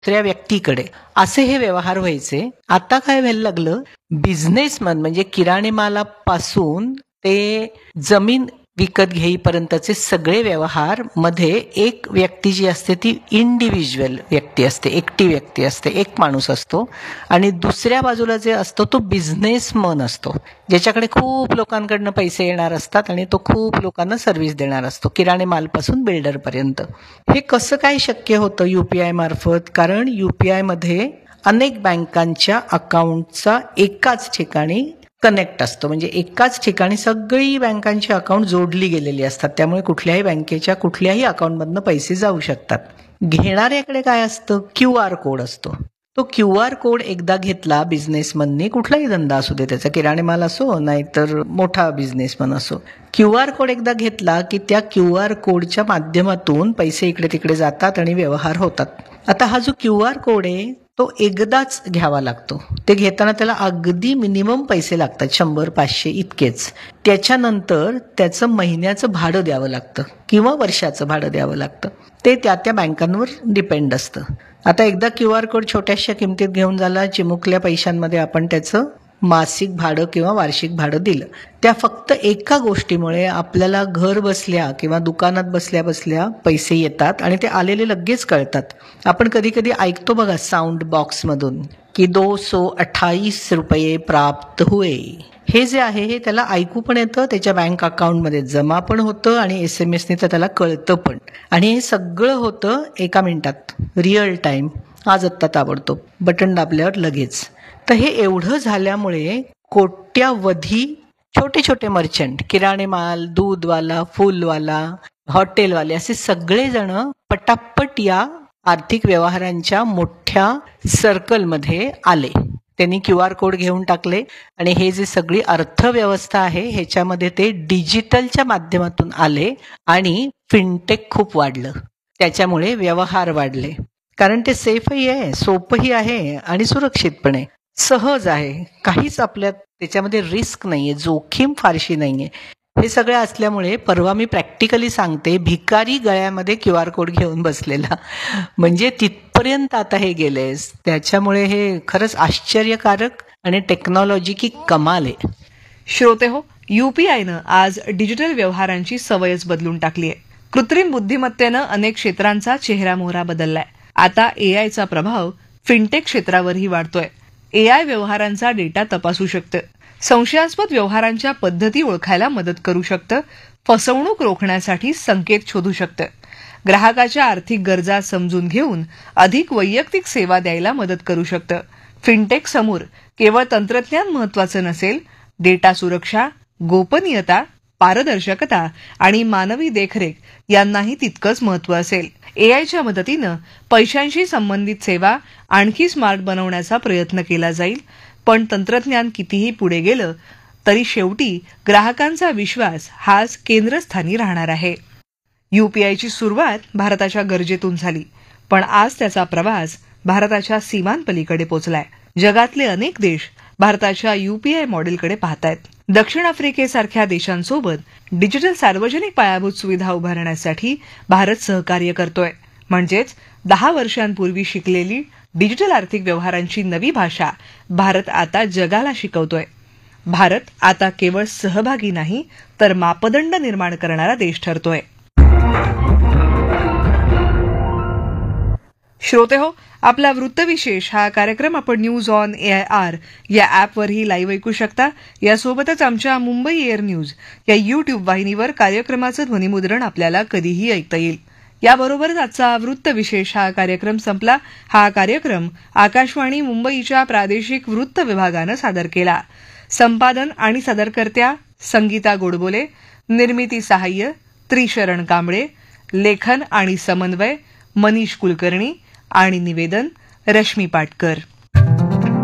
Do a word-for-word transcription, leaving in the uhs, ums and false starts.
दुसऱ्या व्यक्तीकडे असे हे व्यवहार व्हायचे. आता काय व्हायला लागलं, बिझनेसमन म्हणजे किराणे मालापासून ते जमीन विकत घेईपर्यंतचे सगळे व्यवहार मध्ये एक व्यक्ती जी असते ती इंडिव्हिज्युअल व्यक्ती असते, एकटी व्यक्ती असते, एक माणूस असतो. आणि दुसऱ्या बाजूला जे असतो तो बिझनेसमन असतो, ज्याच्याकडे खूप लोकांकडनं पैसे येणार असतात आणि तो खूप लोकांना सर्व्हिस देणार असतो, किराणे मालपासून बिल्डरपर्यंत. हे कसं काय शक्य होतं युपीआय मार्फत? कारण युपीआय मध्ये अनेक बँकांच्या अकाउंटचा एकाच ठिकाणी कनेक्ट असतो, म्हणजे एकाच ठिकाणी सगळी बँकांची अकाउंट जोडली गेलेली असतात. त्यामुळे कुठल्याही बँकेच्या कुठल्याही अकाउंटमधनं पैसे जाऊ शकतात. घेणाऱ्याकडे काय असतं? क्यू आर कोड असतो. तो क्यू आर कोड एकदा घेतला बिझनेसमनने, कुठलाही धंदा असू दे, त्याचा किराणे माल असो नाहीतर मोठा बिझनेसमन असो, क्यू आर कोड एकदा घेतला की त्या क्यू आर कोडच्या माध्यमातून पैसे इकडे तिकडे जातात आणि व्यवहार होतात. आता हा जो क्यू आर कोड आहे तो एकदाच घ्यावा लागतो. ते घेताना त्याला अगदी मिनिमम पैसे लागतात, शंभर पाचशे इतकेच. त्याच्यानंतर त्याचं महिन्याचं भाडं द्यावं लागतं किंवा वर्षाचं भाडं द्यावं लागतं. ते त्या त्या बँकांवर डिपेंड असतं. आता एकदा क्यू आर कोड छोट्याशा किमतीत घेऊन झाला, चिमुकल्या पैशांमध्ये आपण त्याचं मासिक भाडं किंवा वार्षिक भाडं दिलं. त्या फक्त एका गोष्टीमुळे आपल्याला घर बसल्या किंवा दुकानात बसल्या बसल्या पैसे येतात आणि ते आलेले लगेच कळतात. आपण कधी कधी ऐकतो बघा साऊंड बॉक्समधून की दो सो अठ्ठाईस रुपये प्राप्त हुए. हे जे आहे हे त्याला ऐकू पण येतं, त्याच्या बँक अकाउंटमध्ये जमा पण होतं आणि एस एम एसने तर त्याला कळतं पण. आणि हे सगळं होतं एका मिनिटात, रिअल टाइम, आज आत्ता ताबडतोब, बटन दाबल्यावर लगेच. तर हे एवढं झाल्यामुळे कोट्यावधी छोटे छोटे मर्चंट, किराणे माल, दूधवाला, फुलवाला, हॉटेलवाले असे सगळेजण पटापट या आर्थिक व्यवहारांच्या मोठ्या सर्कलमध्ये आले. त्यांनी क्यू आर कोड घेऊन टाकले आणि हे जे सगळी अर्थव्यवस्था आहे ह्याच्यामध्ये ते डिजिटलच्या माध्यमातून आले आणि फिनटेक खूप वाढलं. त्याच्यामुळे व्यवहार वाढले, कारण ते सेफही आहे, सोपंही आहे आणि सुरक्षित पण आहे, सहज आहे, काहीच आपल्यात त्याच्यामध्ये रिस्क नाहीये, जोखीम फारशी नाहीये. हे सगळं असल्यामुळे परवा मी प्रॅक्टिकली सांगते, भिकारी गळ्यामध्ये क्यू आर कोड घेऊन बसलेला, म्हणजे तिथपर्यंत आता हे गेलेस. त्याच्यामुळे हे खरंच आश्चर्यकारक आणि टेक्नॉलॉजी की कमाल आहे. श्रोते हो, युपीआयनं आज डिजिटल व्यवहारांची सवयच बदलून टाकली आहे. कृत्रिम बुद्धिमत्तेनं अनेक क्षेत्रांचा चेहरामोहरा बदललाय. आता एआयचा प्रभाव फिनटेक क्षेत्रावरही वाढतोय. एआय व्यवहारांचा डेटा तपासू शकतं, संशयास्पद व्यवहारांच्या पद्धती ओळखायला मदत करू शकतं, फसवणूक रोखण्यासाठी संकेत शोधू शकतं, ग्राहकाच्या आर्थिक गरजा समजून घेऊन अधिक वैयक्तिक सेवा द्यायला मदत करू शकतं. फिनटेक समोर केवळ तंत्रज्ञान महत्वाचं नसेल, डेटा सुरक्षा, गोपनीयता, पारदर्शकता आणि मानवी देखरेख यांनाही तितकंच महत्व असेल. एआयच्या मदतीनं पैशांशी संबंधित सेवा आणखी स्मार्ट बनवण्याचा प्रयत्न केला जाईल, पण तंत्रज्ञान कितीही पुढे गेलं तरी शेवटी ग्राहकांचा विश्वास हाच केंद्रस्थानी राहणार आहे. युपीआयची सुरुवात भारताच्या गरजेतून झाली, पण आज त्याचा प्रवास भारताच्या सीमांपलीकडे पोचलाय. जगातले अनेक देश भारताच्या युपीआय मॉडेलकडे पाहतायत. दक्षिण आफ्रिकेसारख्या देशांसोबत डिजिटल सार्वजनिक पायाभूत सुविधा उभारण्यासाठी भारत सहकार्य करतोय. म्हणजेच दहा वर्षांपूर्वी शिकलेली डिजिटल आर्थिक व्यवहारांची नवी भाषा भारत आता जगाला शिकवतोय. भारत आता केवळ सहभागी नाही तर मापदंड निर्माण करणारा देश ठरतोय. श्रोते हो, आपला वृत्तविशेष हा कार्यक्रम आपण न्यूज ऑन एआय आर या ॲपवरही लाईव्ह ऐकू शकता. यासोबतच आमच्या मुंबई एअर न्यूज या युट्यूब वाहिनीवर कार्यक्रमाचं ध्वनिमुद्रण आपल्याला कधीही ऐकता येईल. याबरोबरच आजचा वृत्तविशेष हा कार्यक्रम संपला. हा कार्यक्रम आकाशवाणी मुंबईच्या प्रादेशिक वृत्त विभागानं सादर केला. संपादन आणि सादरकर्त्या संगीता गोडबोले, निर्मिती सहाय्य त्रिशरण कांबळे, लेखन आणि समन्वय मनीष कुलकर्णी आणि निवेदन रश्मी पाटकर.